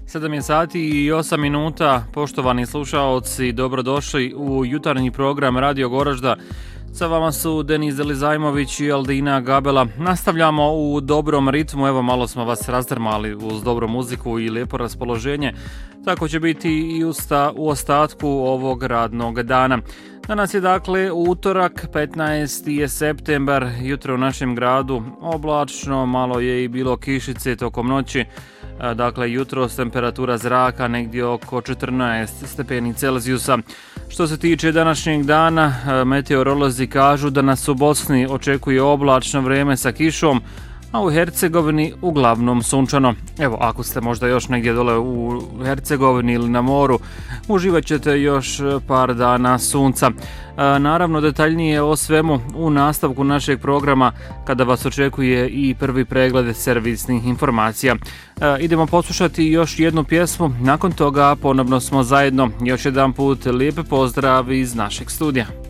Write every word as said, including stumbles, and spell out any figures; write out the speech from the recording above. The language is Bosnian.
sedam je sati i osam minuta, poštovani slušaoci, dobrodošli u jutarnji program Radio Goražda. Sa vama su Denis Delizajmović i Aldina Gabela. Nastavljamo u dobrom ritmu, evo malo smo vas razdrmali uz dobru muziku i lijepo raspoloženje. Tako će biti i usta, u ostatku ovog radnog dana. Danas je dakle utorak, petnaesti je septembar, jutro u našem gradu oblačno, malo je i bilo kišice tokom noći. Dakle, jutros temperatura zraka negdje oko četrnaest stepeni Celzijusa. Što se tiče današnjeg dana, meteorolozi kažu da nas u Bosni očekuje oblačno vrijeme sa kišom, a u Hercegovini uglavnom sunčano. Evo, ako ste možda još negdje dole u Hercegovini ili na moru, uživat ćete još par dana sunca. E, naravno, detaljnije o svemu u nastavku našeg programa kada vas očekuje i prvi pregled servisnih informacija. E, idemo poslušati još jednu pjesmu, nakon toga ponovno smo zajedno. Još jedan put lijep pozdrav iz našeg studija.